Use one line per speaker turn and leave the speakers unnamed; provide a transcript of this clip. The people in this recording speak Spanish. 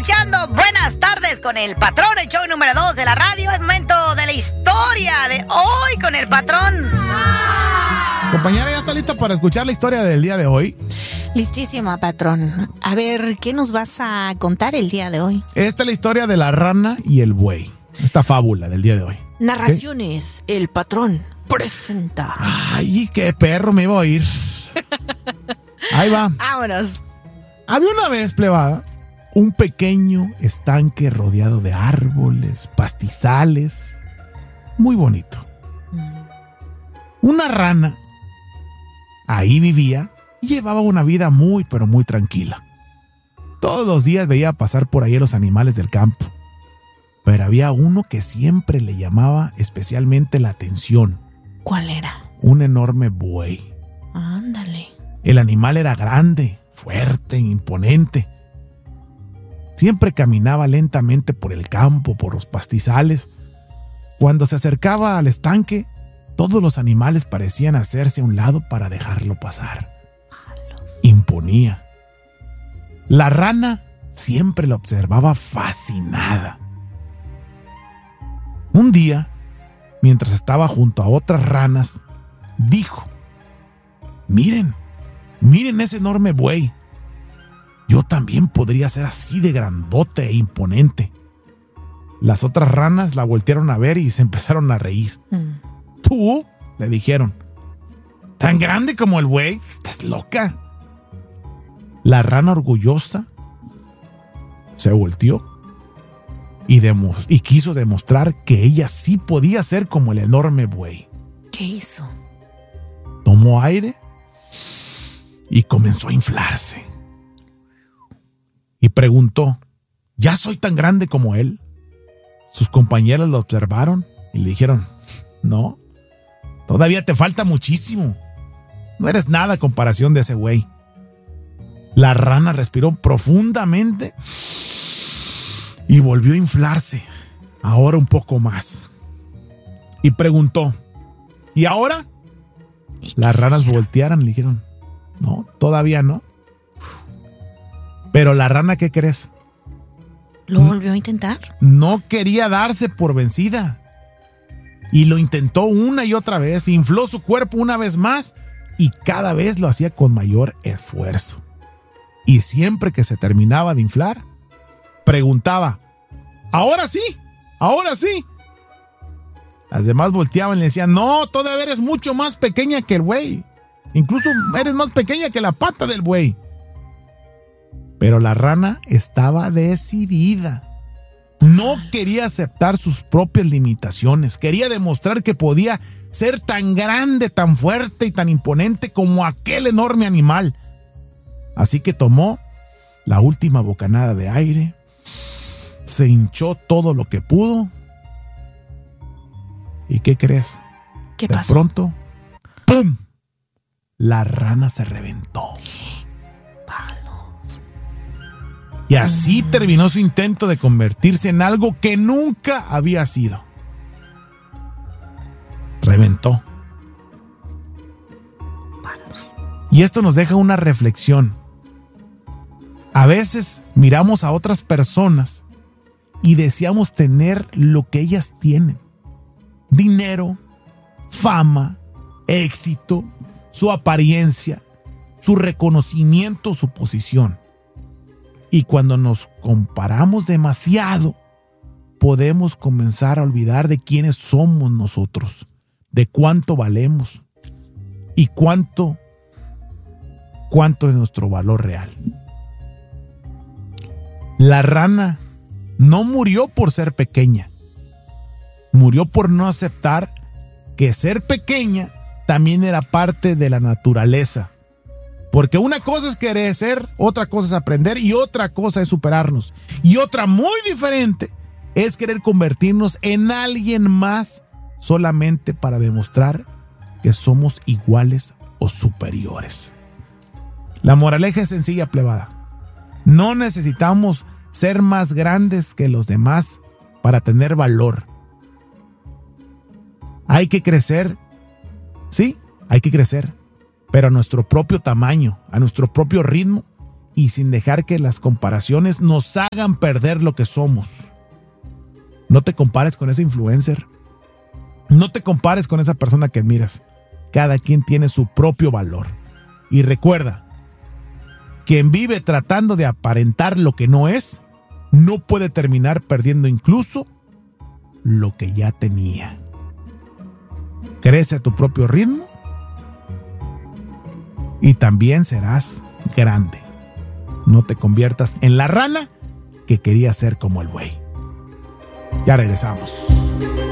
escuchando Buenas Tardes con el Patrón, el show número 2 de la radio. Es momento de la historia de hoy con el Patrón.
Compañera, ¿ya está lista para escuchar la historia del día de hoy?
Listísima, Patrón. A ver, ¿qué nos vas a contar el día de hoy?
Esta es la historia de la rana y el buey. Esta fábula del día de hoy.
Narraciones, el Patrón presenta.
Ay, qué perro me iba a oír. Ahí va.
Vámonos.
Había una vez, plebada, un pequeño estanque rodeado de árboles, pastizales. Muy bonito. Una rana ahí vivía y llevaba una vida muy, pero muy tranquila. Todos los días veía pasar por ahí a los animales del campo. Pero había uno que siempre le llamaba especialmente la atención.
¿Cuál era?
Un enorme buey.
Ándale.
El animal era grande, fuerte, imponente. Siempre caminaba lentamente por el campo, por los pastizales. Cuando se acercaba al estanque, todos los animales parecían hacerse a un lado para dejarlo pasar. Imponía. La rana siempre lo observaba fascinada. Un día, mientras estaba junto a otras ranas, dijo: miren ese enorme buey. Yo también podría ser así de grandote e imponente. Las otras ranas la voltearon a ver y se empezaron a reír. ¿Tú? Le dijeron. ¿Tan grande como el buey? ¿Estás loca? La rana orgullosa se volteó y quiso demostrar que ella sí podía ser como el enorme buey.
¿Qué hizo?
Tomó aire y comenzó a inflarse. Y preguntó: ¿ya soy tan grande como él? Sus compañeras lo observaron y le dijeron: no, todavía te falta muchísimo. No eres nada a comparación de ese güey. La rana respiró profundamente y volvió a inflarse, ahora un poco más. Y preguntó: ¿y ahora? Las ranas voltearon y le dijeron: no, todavía no. Pero la rana, ¿qué crees?
¿Lo volvió a intentar?
No quería darse por vencida. Y lo intentó una y otra vez. Infló su cuerpo una vez más y cada vez lo hacía con mayor esfuerzo. Y siempre que se terminaba de inflar, preguntaba: ¿ahora sí? ¿Ahora sí? Las demás volteaban y le decían: no, todavía eres mucho más pequeña que el buey. Incluso eres más pequeña que la pata del buey. Pero la rana estaba decidida. No quería aceptar sus propias limitaciones. Quería demostrar que podía ser tan grande, tan fuerte y tan imponente como aquel enorme animal. Así que tomó la última bocanada de aire, se hinchó todo lo que pudo. ¿Y qué crees?
¿Qué pasó?
De pronto, ¡pum! La rana se reventó.
Palos.
Y así terminó su intento de convertirse en algo que nunca había sido. Reventó.
Palos.
Y esto nos deja una reflexión. A veces miramos a otras personas y deseamos tener lo que ellas tienen. Dinero, fama, éxito, su apariencia, su reconocimiento, su posición. Y cuando nos comparamos demasiado, podemos comenzar a olvidar de quiénes somos nosotros, de cuánto valemos y cuánto es nuestro valor real. La rana no murió por ser pequeña. Murió por no aceptar que ser pequeña también era parte de la naturaleza. Porque una cosa es querer ser, otra cosa es aprender y otra cosa es superarnos. Y otra muy diferente es querer convertirnos en alguien más solamente para demostrar que somos iguales o superiores. La moraleja es sencilla, plebada. No necesitamos ser más grandes que los demás para tener valor. Hay que crecer, sí, hay que crecer, pero a nuestro propio tamaño, a nuestro propio ritmo y sin dejar que las comparaciones nos hagan perder lo que somos. No te compares con ese influencer. No te compares con esa persona que admiras. Cada quien tiene su propio valor. Y recuerda, quien vive tratando de aparentar lo que no es, no puede terminar perdiendo incluso lo que ya tenía. Crece a tu propio ritmo y también serás grande. No te conviertas en la rana que quería ser como el buey. Ya regresamos.